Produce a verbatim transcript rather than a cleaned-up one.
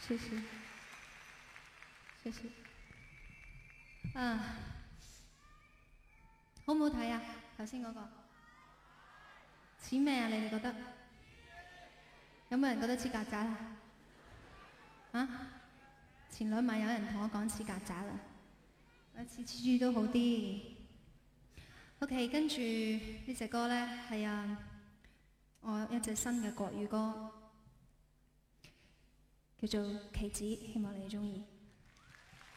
謝謝，謝謝。啊，好唔好睇啊？頭先嗰個似咩啊？你哋覺得？有冇人覺得似曱甴啊？啊？前兩晚有人同我講似曱甴啦，啊似蜘蛛都好啲。OK， 跟住呢隻歌咧係啊，我一隻新嘅國語歌，叫做《棋子》，希望你哋中意。